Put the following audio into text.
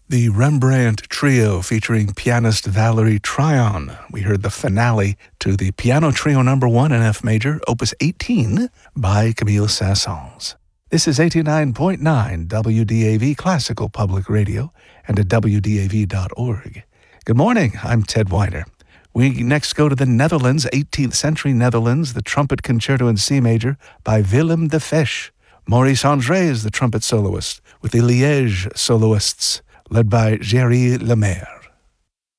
The Rembrandt Trio featuring pianist Valerie Tryon. We heard the finale to the Piano Trio No. 1 in F major, Opus 18 by Camille Saint-Saëns. This is 89.9 WDAV Classical Public Radio and at WDAV.org. Good morning, I'm Ted Weiner. We next go to the Netherlands, 18th century Netherlands, the Trumpet Concerto in C major by Willem de Fesch. Maurice André is the trumpet soloist, with the Liège soloists, led by Géry Lemaire.